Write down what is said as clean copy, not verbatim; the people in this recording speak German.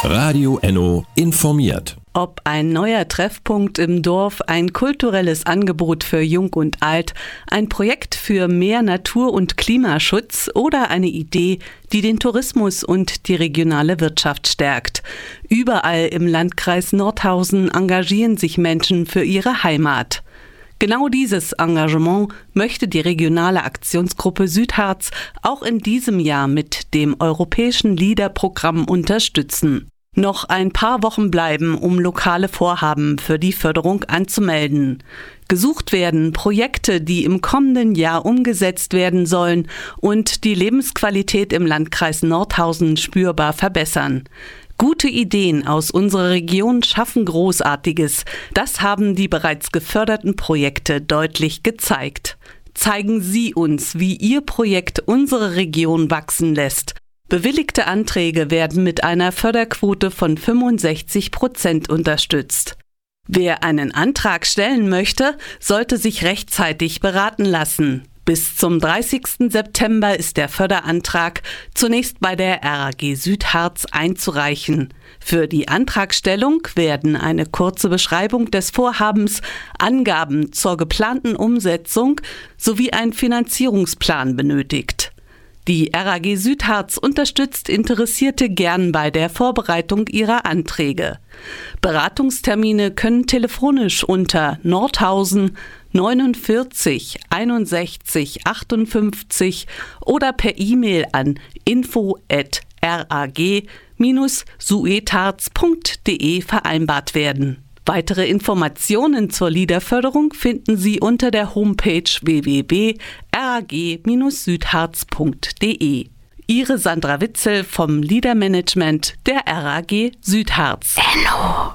Radio Enno informiert. Ob ein neuer Treffpunkt im Dorf, ein kulturelles Angebot für Jung und Alt, ein Projekt für mehr Natur- und Klimaschutz oder eine Idee, die den Tourismus und die regionale Wirtschaft stärkt. Überall im Landkreis Nordhausen engagieren sich Menschen für ihre Heimat. Genau dieses Engagement möchte die regionale Aktionsgruppe Südharz auch in diesem Jahr mit dem europäischen LEADER-Programm unterstützen. Noch ein paar Wochen bleiben, um lokale Vorhaben für die Förderung anzumelden. Gesucht werden Projekte, die im kommenden Jahr umgesetzt werden sollen und die Lebensqualität im Landkreis Nordhausen spürbar verbessern. Gute Ideen aus unserer Region schaffen Großartiges. Das haben die bereits geförderten Projekte deutlich gezeigt. Zeigen Sie uns, wie Ihr Projekt unsere Region wachsen lässt. Bewilligte Anträge werden mit einer Förderquote von 65% unterstützt. Wer einen Antrag stellen möchte, sollte sich rechtzeitig beraten lassen. Bis zum 30. September ist der Förderantrag zunächst bei der RAG Südharz einzureichen. Für die Antragstellung werden eine kurze Beschreibung des Vorhabens, Angaben zur geplanten Umsetzung sowie ein Finanzierungsplan benötigt. Die RAG Südharz unterstützt Interessierte gern bei der Vorbereitung ihrer Anträge. Beratungstermine können telefonisch unter Nordhausen 49 61 58 oder per E-Mail an info@rag-suetharz.de vereinbart werden. Weitere Informationen zur LEADER-Förderung finden Sie unter der Homepage www.rag-südharz.de. Ihre Sandra Witzel vom LEADER-Management der RAG Südharz. Enno.